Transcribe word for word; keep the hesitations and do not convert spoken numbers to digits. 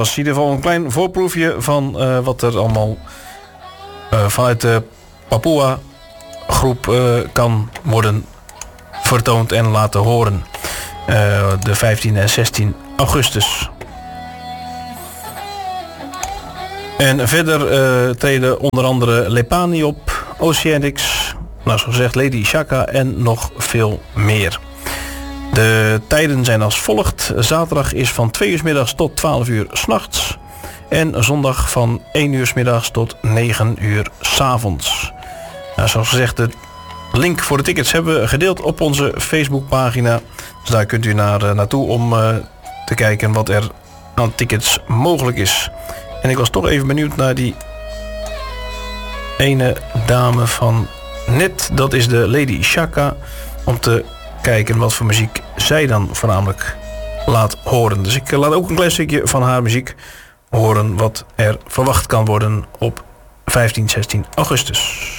was in ieder geval een klein voorproefje van uh, wat er allemaal uh, vanuit de Papua groep uh, kan worden vertoond en laten horen. Uh, de vijftien en zestien augustus. En verder uh, treden onder andere Lepani op, Oceanics, nou zoals gezegd Lady Shaka en nog veel meer. De tijden zijn als volgt. Zaterdag is van twee uur 's middags tot twaalf uur 's nachts. En zondag van één uur 's middags tot negen uur 's avonds. Nou, zoals gezegd, de link voor de tickets hebben we gedeeld op onze Facebookpagina. Dus daar kunt u naar, uh, naartoe om uh, te kijken wat er aan tickets mogelijk is. En ik was toch even benieuwd naar die ene dame van net. Dat is de Lady Shaka. Om te kijken wat voor muziek zij dan voornamelijk laat horen. Dus ik laat ook een klein stukje van haar muziek horen wat er verwacht kan worden op vijftien, zestien augustus.